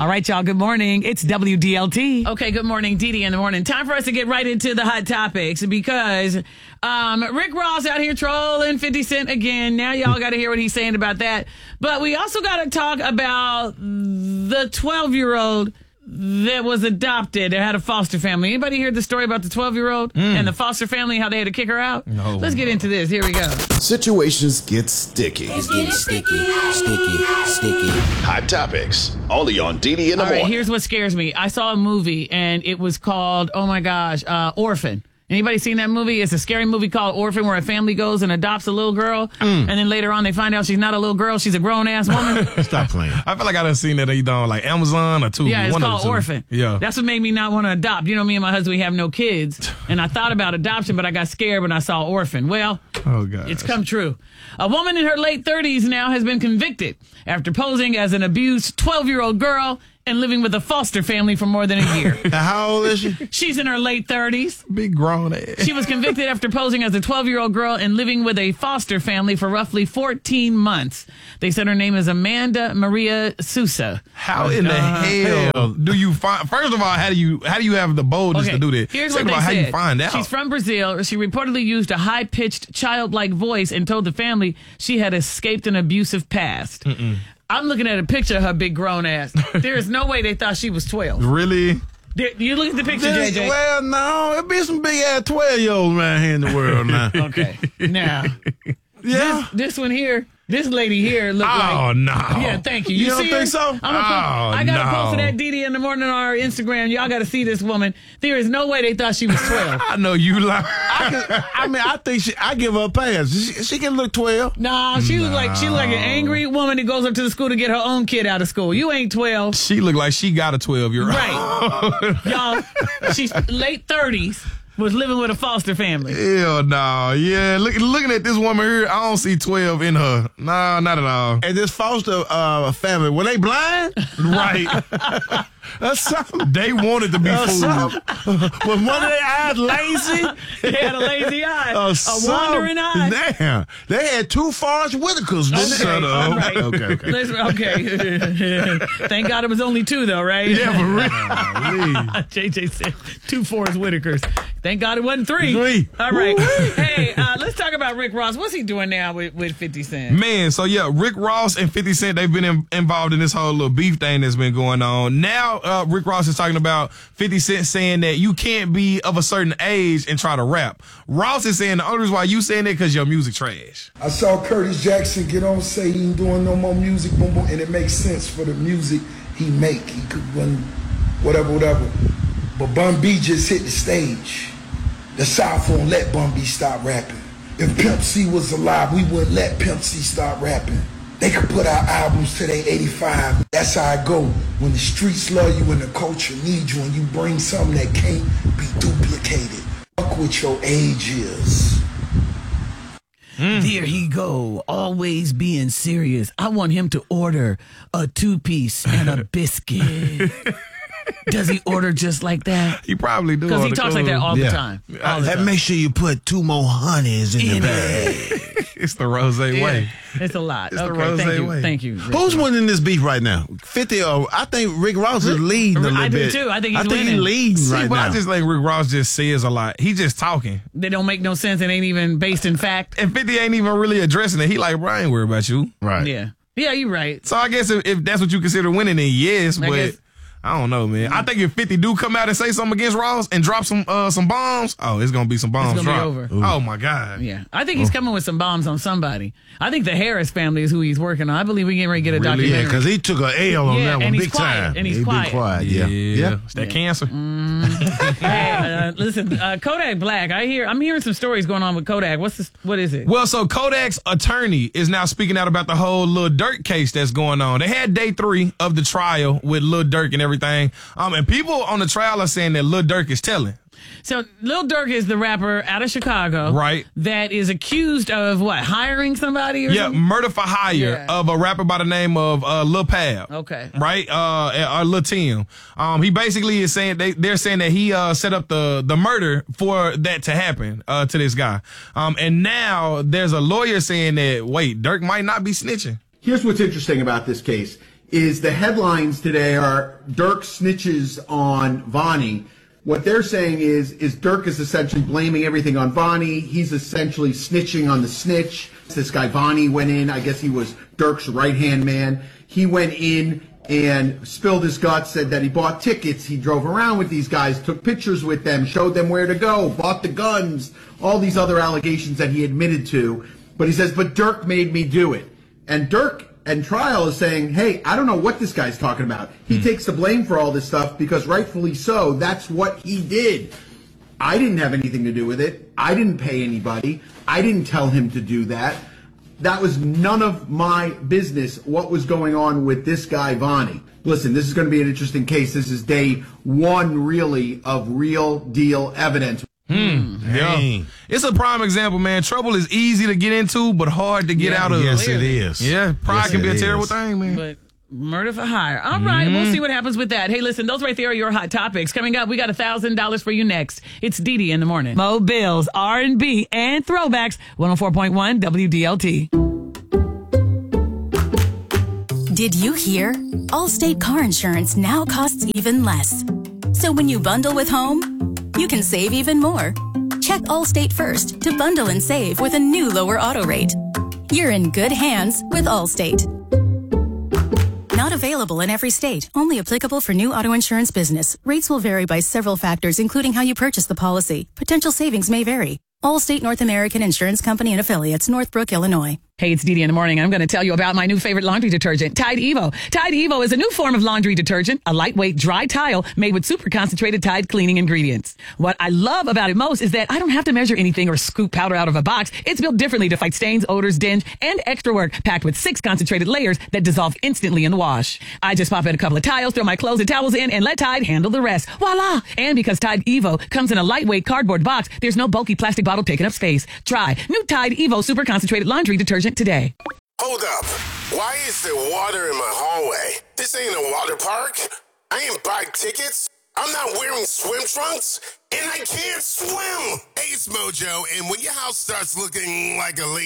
All right, y'all. Good morning. It's WDLT. Okay, good morning, Dee Dee in the morning. Time for us to get right into the hot topics because Rick Ross out here trolling 50 Cent again. Now y'all got to hear what he's saying about that. But we also got to talk about the 12-year-old that was adopted or had a foster family. Anybody hear the story about the 12-year-old and the foster family, how they had to kick her out? No. Let's get into this. Here we go. Situations get sticky. It's getting sticky. Hot topics, only on DD in the All right, morning. here's what scares me. I saw a movie, and it was called, oh my gosh, Orphan. Anybody seen that movie? It's a scary movie called Orphan where a family goes and adopts a little girl, and then later on they find out she's not a little girl, she's a grown-ass woman. Stop playing. I feel like I done seen that either on like Amazon or Tubi. Yeah, it's one called of the two. Orphan. Yeah. That's what made me not want to adopt. You know, me and my husband, we have no kids, and I thought about adoption, but I got scared when I saw Orphan. Well, Oh, God. it's come true. A woman in her late 30s now has been convicted after posing as an abused 12-year-old girl and living with a foster family for more than a year. How old is she? She's in her late 30s. Big grown ass. She was convicted after posing as a 12-year-old girl and living with a foster family for roughly 14 months. They said her name is Amanda Maria Sousa. How in the hell do you find? First of all, how do you have the boldness to do that? Here's Second what of they all, said. how you find out? She's from Brazil. She reportedly used a high-pitched, childlike voice and told the family she had escaped an abusive past. I'm looking at a picture of her big grown ass. There is no way they thought she was 12. Really? You look at the picture, JJ. Well, no, it be some big ass 12-year-olds around here in the world now. Okay. Now, Yeah. this one here, this lady here look like... Oh no. Yeah, thank you. You You don't see think her? so? I got to post no. that Dee Dee in the morning on our Instagram. Y'all got to see this woman. There is no way they thought she was 12. I know you lie. I think I give her a pass. She can look 12. Nah, she look like an angry woman that goes up to the school to get her own kid out of school. You ain't 12. She look like she got a 12-year-old. Right. Y'all, she's late 30s, was living with a foster family. Hell no. Yeah, looking at this woman here, I don't see 12 in her. Nah, not at all. And this foster family, were they blind? Right. That's something. They wanted to be That's fooled. something. Was one of their eyes lazy? They had a lazy eye, a wandering eye. Damn. They had two Forrest Whitakers, didn't they? Shut up. All right. Okay. Okay. Thank God it was only two, though, right? Yeah, for real. JJ said 2 Forrest Whitakers. Thank God it wasn't 3. 3. All right. Hey, let's talk about Rick Ross. What's he doing now with 50 Cent? Man, so yeah, Rick Ross and 50 Cent, they've been involved in this whole little beef thing that's been going on. Now, Rick Ross is talking about 50 Cent saying that you can't be of a certain age and try to rap. Ross is saying the only reason why you saying that because your music trash. I saw Curtis Jackson get on say he ain't doing no more music, boom, boom, and it makes sense for the music he make. He could run whatever. But Bun B just hit the stage. The South won't let Bun B stop rapping. If Pimp C was alive, we wouldn't let Pimp C stop rapping. They could put out albums till they 85. That's how I go. When the streets love you and the culture needs you and you bring something that can't be duplicated. Fuck what your age is. There he go, always being serious. I want him to order a 2-piece and a biscuit. Does he order just like that? He probably do. Because he talks like that all the Yeah. time. All the And time. make sure you put 2 more honeys in the bag. It's the rose way. It's a lot. It's the Okay, rose thank you. way. Thank you. Rick. Who's winning this beef right now? 50 or I think Rick Ross is leading a little I do bit. too. I think he's he's winning. leading See, right but now. I just think Rick Ross just says a lot. He just talking. They don't make no sense and ain't even based in fact. And 50 ain't even really addressing it. He like, bro, I ain't worried about you. right. Yeah. Yeah, you're right. So I guess if that's what you consider winning, then yes, I but guess- I don't know, man. I think if 50 do come out and say something against Ross and drop some bombs, oh, it's gonna be some bombs It's gonna be dropped. over. Oh my God. Yeah. I think he's coming with some bombs on somebody. I think the Harris family is who he's working on. I believe we're getting ready to get a Yeah, documentary. because he took an L on Yeah, that one and he's big quiet, time. and he's He quiet. been quiet. Yeah. It's that cancer. Hey, listen, Kodak Black. I'm hearing some stories going on with Kodak. What is it? Well, so Kodak's attorney is now speaking out about the whole Lil Durk case that's going on. They had day 3 of the trial with Lil Durk and everything. And people on the trial are saying that Lil Durk is telling. So Lil Durk is the rapper out of Chicago, Right. That is accused of what? Hiring somebody or Yeah, something? murder for hire Yeah. of a rapper by the name of Lil Pab. Okay. Right? Or Lil Tim. He basically is saying they're saying that he set up the murder for that to happen to this guy. And now there's a lawyer saying that wait, Durk might not be snitching. Here's what's interesting about this case. is the headlines today are Dirk snitches on Vonnie. What they're saying is Dirk is essentially blaming everything on Vonnie. He's essentially snitching on the snitch. This guy Vonnie went in. I guess he was Dirk's right-hand man. He went in and spilled his guts, said that he bought tickets. He drove around with these guys, took pictures with them, showed them where to go, bought the guns, all these other allegations that he admitted to. But he says, but Dirk made me do it. And Dirk and trial is saying, hey, I don't know what this guy's talking about. He takes the blame for all this stuff because rightfully so, that's what he did. I didn't have anything to do with it. I didn't pay anybody. I didn't tell him to do that. That was none of my business what was going on with this guy, Vonnie. Listen, this is going to be an interesting case. This is day one, really, of real deal evidence. Yeah. It's a prime example, man. Trouble is easy to get into, but hard to get out of. Yes, it is. Yeah, pride Yes, can be a it terrible is. thing, man. But murder for hire. All right, we'll see what happens with that. Hey, listen, those right there are your hot topics. Coming up, we got $1,000 for you next. It's Didi in the morning. Mo Bills, R&B, and throwbacks. 104.1 WDLT. Did you hear? Allstate car insurance now costs even less. So when you bundle with home, you can save even more. Check Allstate first to bundle and save with a new lower auto rate. You're in good hands with Allstate. Not available in every state. Only applicable for new auto insurance business. Rates will vary by several factors, including how you purchase the policy. Potential savings may vary. Allstate North American Insurance Company and Affiliates, Northbrook, Illinois. Hey, it's Didi in the morning. I'm going to tell you about my new favorite laundry detergent, Tide Evo. Tide Evo is a new form of laundry detergent, a lightweight dry tile made with super concentrated Tide cleaning ingredients. What I love about it most is that I don't have to measure anything or scoop powder out of a box. It's built differently to fight stains, odors, dinge, and extra work, packed with 6 concentrated layers that dissolve instantly in the wash. I just pop in a couple of tiles, throw my clothes and towels in, and let Tide handle the rest. Voila! And because Tide Evo comes in a lightweight cardboard box, there's no bulky plastic bottle taking up space. Try new Tide Evo super concentrated laundry detergent today. Hold up. Why is there water in my hallway? This ain't a water park. I ain't buy tickets. I'm not wearing swim trunks, and I can't swim. Hey, it's Mojo, and when your house starts looking like a